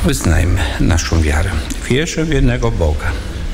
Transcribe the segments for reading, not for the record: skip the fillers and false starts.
Wyznajmy naszą wiarę. Wierzę w jednego Boga.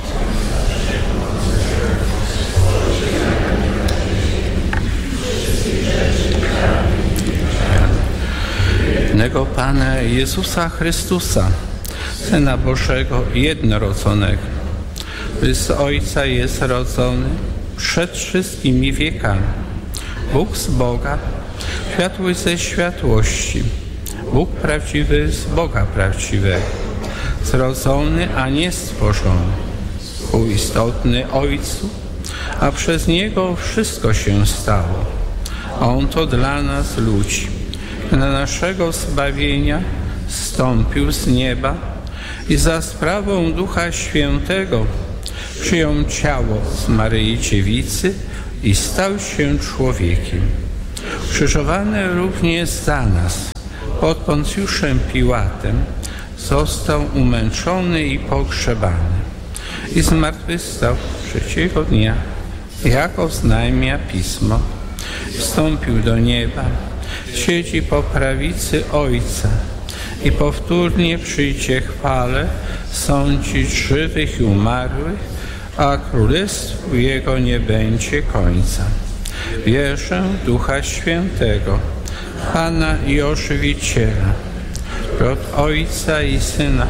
Jednego Pana Jezusa Chrystusa, Syna Bożego jednorodzonego, który z Ojca jest rodzony przed wszystkimi wiekami. Bóg z Boga, światłość ze światłości, Bóg prawdziwy z Boga prawdziwego, zrodzony, a nie stworzony, półistotny Ojcu, a przez Niego wszystko się stało. On to dla nas ludzi, na naszego zbawienia zstąpił z nieba i za sprawą Ducha Świętego przyjął ciało z Maryi Dziewicy i stał się człowiekiem. Ukrzyżowany również za nas pod Poncjuszem Piłatem został umęczony i pogrzebany i zmartwychwstał trzeciego dnia, jak oznajmia Pismo. Wstąpił do nieba, siedzi po prawicy Ojca i powtórnie przyjdzie chwale sądzić żywych i umarłych, a królestwu Jego nie będzie końca. Wierzę w Ducha Świętego, Pana i Ożywiciela, od Ojca i Syna.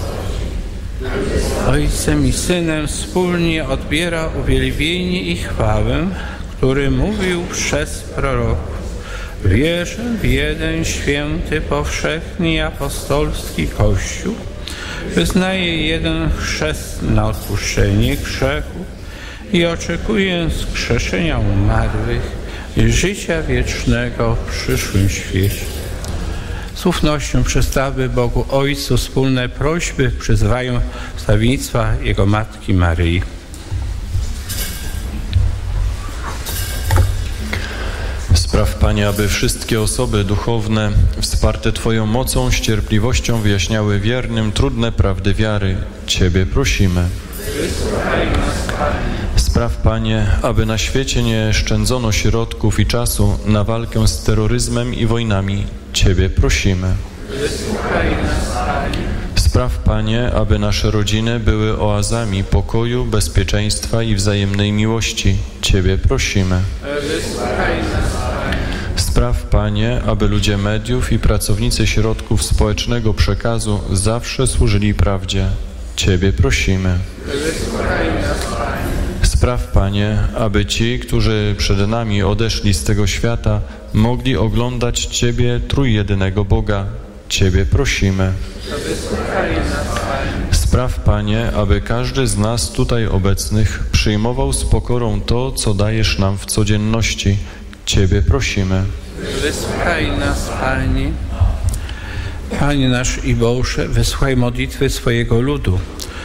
Ojcem i Synem wspólnie odbiera uwielbienie i chwałę, który mówił przez proroków. Wierzę w jeden święty, powszechny i apostolski Kościół. Wyznaję jeden chrzest na odpuszczenie grzechów i oczekuję wskrzeszenia umarłych i życia wiecznego w przyszłym świecie. Z ufnością przedstawię Bogu Ojcu wspólne prośby przyzywają wstawiennictwa Jego Matki Maryi. Spraw, Panie, aby wszystkie osoby duchowne wsparte Twoją mocą, z cierpliwością wyjaśniały wiernym trudne prawdy wiary. Ciebie prosimy. Spraw, Panie, aby na świecie nie szczędzono środków i czasu na walkę z terroryzmem i wojnami. Ciebie prosimy. Spraw, Panie, aby nasze rodziny były oazami pokoju, bezpieczeństwa i wzajemnej miłości. Ciebie prosimy. Spraw, Panie, aby ludzie mediów i pracownicy środków społecznego przekazu zawsze służyli prawdzie. Ciebie prosimy. Spraw, Panie, aby ci, którzy przed nami odeszli z tego świata, mogli oglądać Ciebie, trójjedynego Boga. Ciebie prosimy. Spraw, Panie, aby każdy z nas tutaj obecnych przyjmował z pokorą to, co dajesz nam w codzienności. Ciebie prosimy. Wysłuchaj nas, Panie. Panie nasz i Boże, wysłuchaj modlitwy swojego ludu.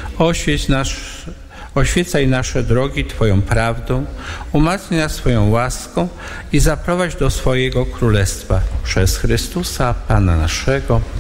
Oświecaj nasze drogi Twoją prawdą, umacnij nas swoją łaską i zaprowadź do swojego królestwa. Przez Chrystusa, Pana naszego.